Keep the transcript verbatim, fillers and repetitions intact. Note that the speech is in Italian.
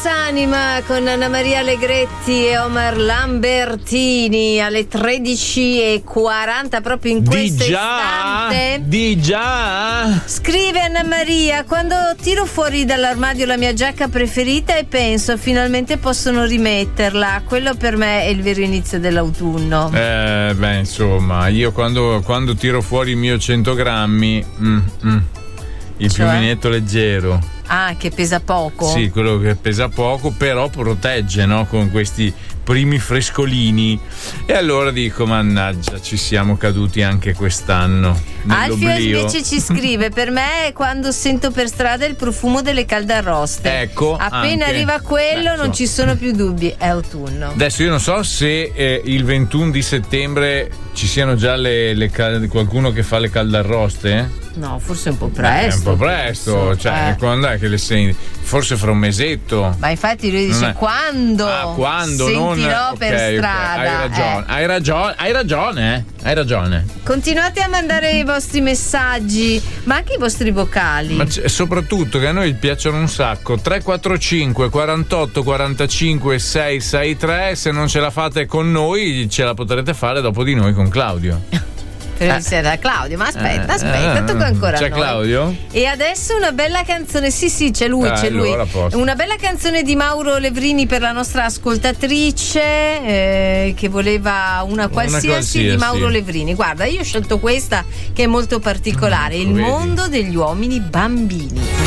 Anima con Anna Maria Allegretti e Omar Lambertini alle tredici e quaranta, proprio in questo di già, istante. Di già. Scrive Anna Maria: quando tiro fuori dall'armadio la mia giacca preferita e penso finalmente possono rimetterla, quello per me è il vero inizio dell'autunno. Eh, beh, insomma, io quando, quando tiro fuori il mio cento grammi, mm, mm, il Cioè? piuminetto leggero. Ah, che pesa poco. Sì, quello che pesa poco, però protegge, no? Con questi primi frescolini. E allora dico, mannaggia, ci siamo caduti anche quest'anno. Alfio nell'oblio. invece ci scrive: per me è quando sento per strada il profumo delle caldarroste. Ecco, appena anche. arriva quello, Beh, non so. ci sono più dubbi, è autunno. Adesso io non so se eh, il ventuno di settembre ci siano già le, le cal- qualcuno che fa le caldarroste. Eh? No, forse un po' presto. È un po' presto, cioè, eh. quando è che le senti? Forse fra un mesetto. Ma infatti lui dice: è... quando? Ah, quando? Sentirò non... per okay, strada. Okay. Hai ragione, eh. hai ragione, hai ragione, eh? Hai ragione. Continuate a mandare i vostri messaggi, ma anche i vostri vocali. Ma soprattutto che a noi piacciono un sacco. Tre quattro cinque quarantotto quarantacinque sei sei tre. Se non ce la fate con noi, ce la potrete fare dopo di noi con Claudio. Credo sia da Claudio, ma aspetta, aspetta, eh, tocca ancora c'è a noi. Claudio? E adesso una bella canzone, sì sì c'è lui, Ah, c'è lui. allora, posto. Una bella canzone di Mauro Levrini per la nostra ascoltatrice eh, che voleva una qualsiasi, una qualsiasi di Mauro Levrini. Guarda, io ho scelto questa che è molto particolare, ecco, Il vedi. mondo degli uomini bambini.